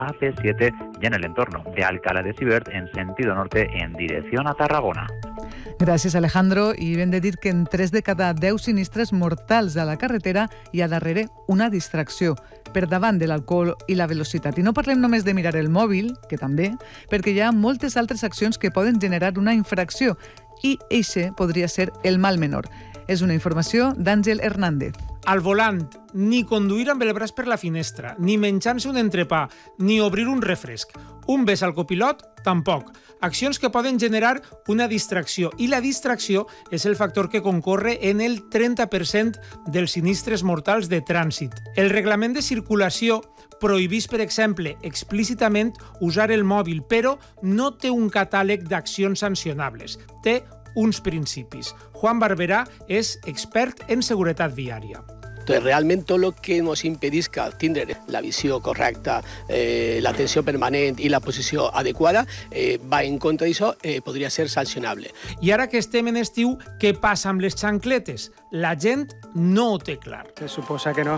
AP7 y en el entorno de Alcalá de Xivert en sentido norte en dirección a Tarragona. Gràcies, Alejandro. I hem de dir que en 3 de cada 10 sinistres mortals a la carretera hi ha darrere una distracció, per davant de l'alcohol i la velocitat. I no parlem només de mirar el mòbil, que també, perquè hi ha moltes altres accions que poden generar una infracció i eixe podria ser el mal menor. És una informació d'Àngel Hernández. Al volant, ni conduir amb el braç per la finestra, ni menjar-se un entrepà, ni obrir un refresc. Un bes al copilot, tampoc. Accions que poden generar una distracció. I la distracció és el factor que concorre en el 30% dels sinistres mortals de trànsit. El reglament de circulació prohibís, per exemple, explícitament usar el mòbil, però no té un catàleg d'accions sancionables. Té uns principis. Juan Barberá es expert en seguretat viària. Entonces, realment tot el que ens impedisca tindre la visió correcta, l'atenció permanent i la posició adequada va en contra d'això, podria ser sancionable. I ara que estem en estiu, què passa amb les xancletes? La gent no ho té clar. Se suposa que no,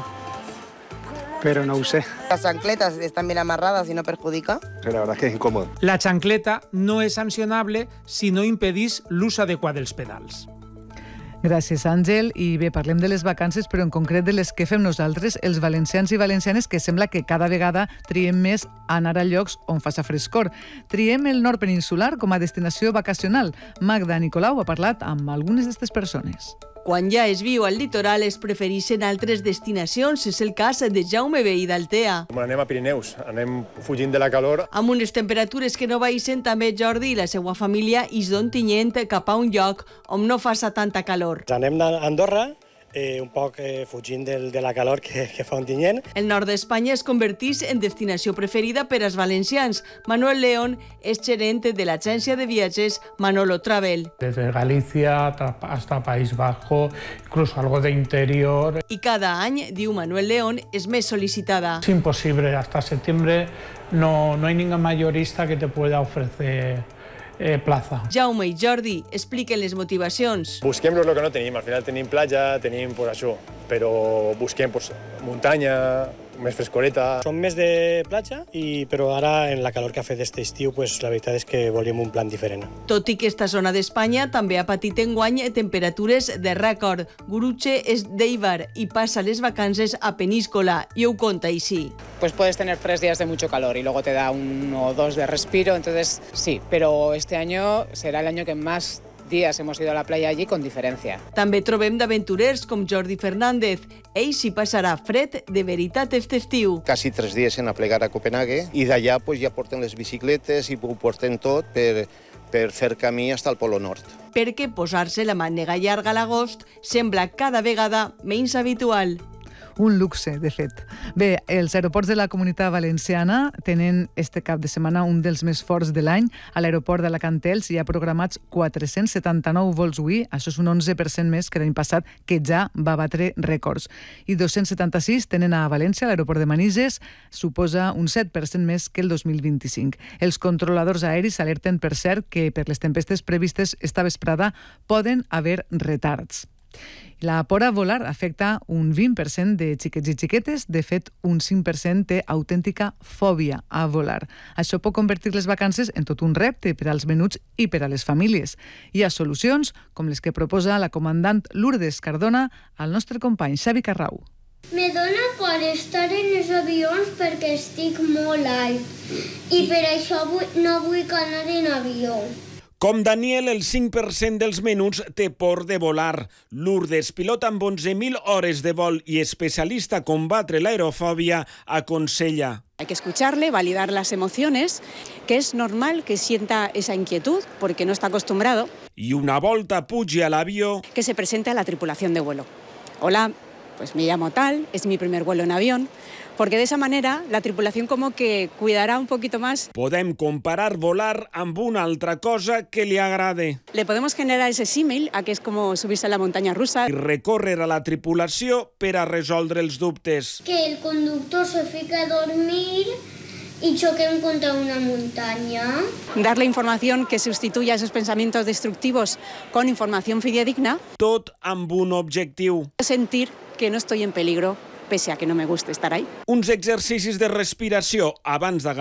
pero no ho sé. Las chancletas están bien amarradas y no perjudica. La verdad es que es incómodo. La xancleta no és sancionable si no impedís l'ús adequat dels pedals. Gràcies, Àngel. I bé, parlem de les vacances, però en concret de les que fem nosaltres, els valencians i valencianes, que sembla que cada vegada triem més anar a llocs on faça frescor. Triem el nord peninsular com a destinació vacacional. Magda Nicolau ha parlat amb algunes d'aquestes persones. Quan ja es viu al litoral es prefereixen altres destinacions. És el cas de Jaume Veí d'Altea. Anem a Pirineus, anem fugint de la calor. Amb unes temperatures que no baixen, també Jordi i la seva família es don tinyent cap a un lloc on no faça tanta calor. Anem a Andorra, un poc fugint de la calor que fa Ontinyent. El nord d'Espanya es converteix en destinació preferida per als valencians. Manuel León és gerent de l'agència de viatges Manolo Travel. Desde Galicia hasta País Bajo, incluso algo de interior. I cada any, diu Manuel León, és més sol·licitada. Es imposible, hasta septiembre no hay ningún mayorista que te pueda ofrecer plaza. Jaume i Jordi expliquen les motivacions. Busquem lo que no tenim. Al final tenim platja, tenim pues, això, però busquem pues, muntanya, més frescoreta. Som més de platja, però ara en la calor que ha fet aquest estiu, pues, la veritat és que volíem un plan diferent. Tot i que esta zona d'Espanya també ha patit enguany temperatures de rècord. Guruche és d'Eibar i passa les vacances a Peníscola i ho conta així. Pues puedes tener 3 días de mucho calor y luego te da 1 o 2 de respiro, entonces sí, pero este año será el año que más días hemos ido a la playa allí con diferència. També trobem d'aventurers com Jordi Fernández. Ell s'hi passarà fred de veritat este estiu. Quasi 3 dies en a plegar a Copenhague i d'allà pues, ja porten les bicicletes i ho porten tot per fer camí fins al Polo Nord. Perquè posar-se la mànega llarga a l'agost sembla cada vegada menys habitual. Un luxe, de fet. Bé, els aeroports de la Comunitat Valenciana tenen este cap de setmana un dels més forts de l'any. A l'aeroport d'Alacantels hi ha programats 479 vols avui, això és un 11% més que l'any passat, que ja va batre rècords. I 276 tenen a València, a l'aeroport de Manises, suposa un 7% més que el 2025. Els controladors aeris alerten, per cert, que per les tempestes previstes esta vesprada poden haver retards. La por a volar afecta un 20% de xiquets i xiquetes. De fet, un 5% té autèntica fòbia a volar. Això pot convertir les vacances en tot un repte per als menuts i per a les famílies. Hi ha solucions, com les que proposa la comandant Lourdes Cardona al nostre company Xavi Carrau. Me dóna por estar en els avions perquè estic molt alt i per això no vull anar en avió. Com Daniel, el 5% dels menuts té por de volar. Lourdes, pilota amb 11.000 hores de vol i especialista a combatre l'aerofòbia, aconsella. Hay que escucharle, validar las emociones, que es normal que sienta esa inquietud porque no está acostumbrado. I una volta pugi a l'avió. Que se presente a la tripulación de vuelo. Hola, pues me llamo tal, es mi primer vuelo en avión. Porque de esa manera la tripulación como que cuidará un poquito más. Podem comparar volar amb una altra cosa que li agrade. Le podemos generar ese símil a que es como subirse a la montaña rusa. I recórrer a la tripulació per a resoldre els dubtes. Que el conductor se fica a dormir y choquem contra una montaña. Darle información que sustituya esos pensamientos destructivos con información fidedigna. Tot amb un objectiu. Sentir que no estoy en peligro, pese a que no me guste estar ahí. Uns exercicis de respiració abans d'agafar